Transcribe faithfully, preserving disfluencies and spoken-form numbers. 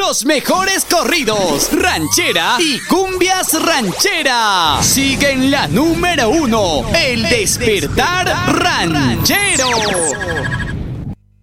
Los mejores corridos, ranchera y cumbias ranchera. Sigue en la número uno, El Despertar Ranchero.